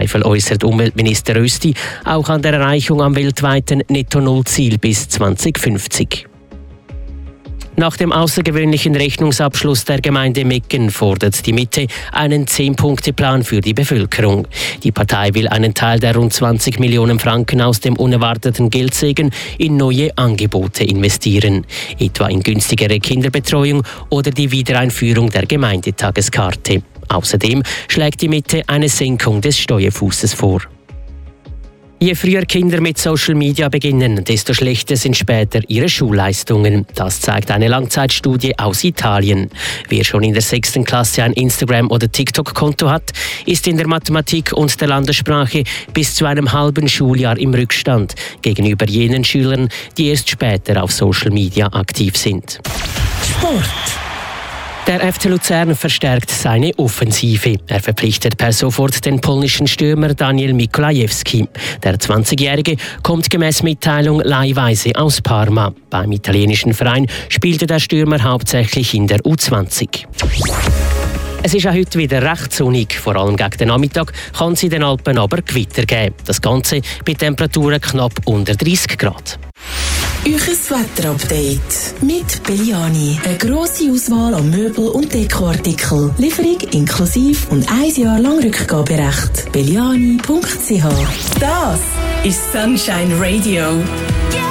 Zweifel äußert Umweltminister Rösti auch an der Erreichung am weltweiten Netto-Null-Ziel bis 2050. Nach dem außergewöhnlichen Rechnungsabschluss der Gemeinde Meggen fordert die Mitte einen 10-Punkte-Plan für die Bevölkerung. Die Partei will einen Teil der rund 20 Millionen Franken aus dem unerwarteten Geldsegen in neue Angebote investieren, etwa in günstigere Kinderbetreuung oder die Wiedereinführung der Gemeindetageskarte. Außerdem schlägt die Mitte eine Senkung des Steuerfußes vor. Je früher Kinder mit Social Media beginnen, desto schlechter sind später ihre Schulleistungen. Das zeigt eine Langzeitstudie aus Italien. Wer schon in der 6. Klasse ein Instagram- oder TikTok-Konto hat, ist in der Mathematik und der Landessprache bis zu einem halben Schuljahr im Rückstand gegenüber jenen Schülern, die erst später auf Social Media aktiv sind. Sport. Der FC Luzern verstärkt seine Offensive. Er verpflichtet per sofort den polnischen Stürmer Daniel Mikolajewski. Der 20-Jährige kommt gemäß Mitteilung leihweise aus Parma. Beim italienischen Verein spielte der Stürmer hauptsächlich in der U20. Es ist auch heute wieder recht sonnig. Vor allem gegen den Nachmittag kann es in den Alpen aber Gewitter geben. Das Ganze bei Temperaturen knapp unter 30 Grad. Euches Wetterupdate mit Belliani. Eine grosse Auswahl an Möbel- und Dekoartikeln. Lieferung inklusive und 1 Jahr lang Rückgaberecht. Belliani.ch. Das ist Sunshine Radio.